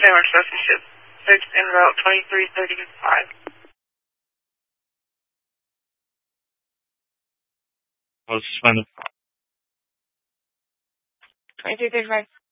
Sandwich Relationship 6 en route 2335. Hold suspended. 2335.